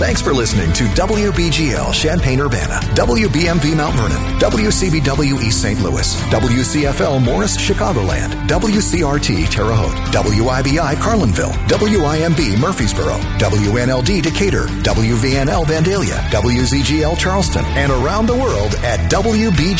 Thanks for listening to WBGL Champaign-Urbana, WBMV Mount Vernon, WCBW East St. Louis, WCFL Morris Chicagoland, WCRT Terre Haute, WIBI Carlinville, WIMB Murfreesboro, WNLD Decatur, WVNL Vandalia, WZGL Charleston, and around the world at WBGL.